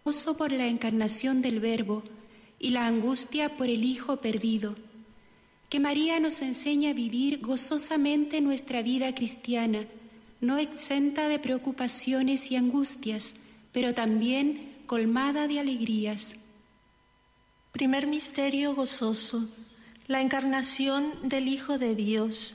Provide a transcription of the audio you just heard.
gozo por la encarnación del Verbo y la angustia por el Hijo perdido. Que María nos enseñe a vivir gozosamente nuestra vida cristiana, no exenta de preocupaciones y angustias, pero también colmada de alegrías. Primer misterio gozoso, la encarnación del Hijo de Dios.